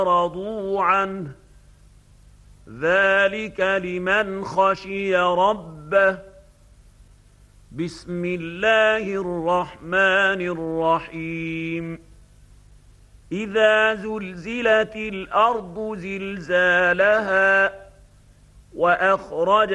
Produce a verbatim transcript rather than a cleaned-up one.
رضوا عنه ذلك لمن خشي ربه. بسم الله الرحمن الرحيم. إذا زلزلت الأرض زلزالها وأخرج